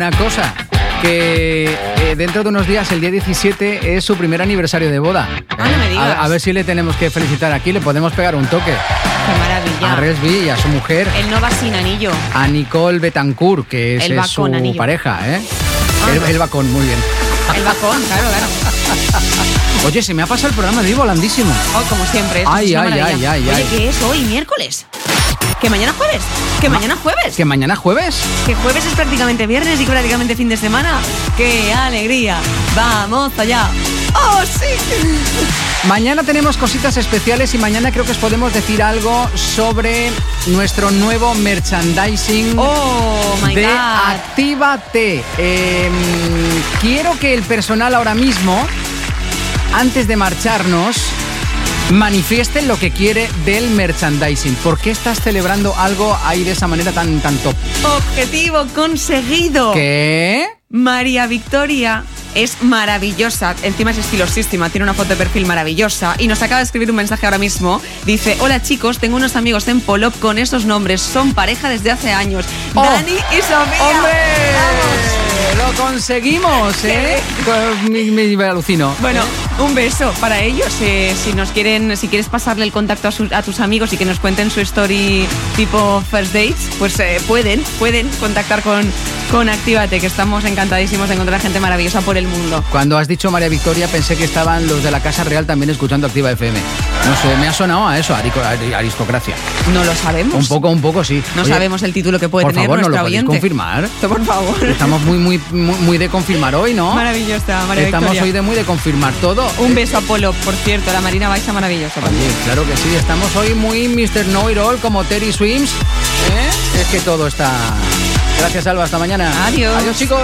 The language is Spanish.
Una cosa, que dentro de unos días, el día 17, es su primer aniversario de boda. Ah, no me digas. A ver si le tenemos que felicitar aquí, le podemos pegar un toque. Qué maravilla. A Resby y a su mujer. Él no va sin anillo. A Nicole Betancourt, que Él va es su con anillo. pareja, ¿eh? Ah. Él va con, muy bien. Él va con, claro. Oye, se me ha pasado el programa de hoy volandísimo. Oh, como siempre. Ay, es una ay, maravilla. ay, ay, Oye, ay. ¿qué es hoy? ¿Miércoles? ¿Que mañana jueves? ¿Que mañana jueves? ¿Que mañana jueves? Que jueves es prácticamente viernes y prácticamente fin de semana. ¡Qué alegría! ¡Vamos allá! ¡Oh, sí! Mañana tenemos cositas especiales y mañana creo que os podemos decir algo sobre nuestro nuevo merchandising ¡Oh, my de God! Actívate. Quiero que el personal ahora mismo, antes de marcharnos, manifiesten lo que quiere del merchandising. ¿Por qué estás celebrando algo ahí de esa manera tan top? ¡Objetivo conseguido! ¿Qué? María Victoria es maravillosa, encima es estilosísima, tiene una foto de perfil maravillosa y nos acaba de escribir un mensaje ahora mismo. Dice: hola chicos, tengo unos amigos en Polop con esos nombres, son pareja desde hace años. Oh, Dani y Sofía. ¡Hombre! ¡Vamos! Lo conseguimos, ¿eh? Me alucino. Bueno, un beso para ellos. Si quieres pasarle el contacto a tus amigos y que nos cuenten su story tipo first dates, pues pueden contactar con Actívate, que estamos encantadísimos de encontrar gente maravillosa por el mundo. Cuando has dicho María Victoria pensé que estaban los de la Casa Real también escuchando Activa FM. No sé, me ha sonado a eso, a aristocracia. No lo sabemos. Un poco sí. No Oye, sabemos el título que puede por tener favor, nuestra ¿no lo podéis oyente. confirmar? Por favor. Estamos muy de confirmar hoy, ¿no? Maravillosa, María Estamos Victoria. hoy muy de confirmar todo. Un beso a Polo, por cierto, la Marina Baixa maravillosa. Oye, claro que sí, estamos hoy muy Mr. Know-It-All como Terry Swims. Es que todo está... Gracias, Alba, hasta mañana. Adiós. Adiós, chicos.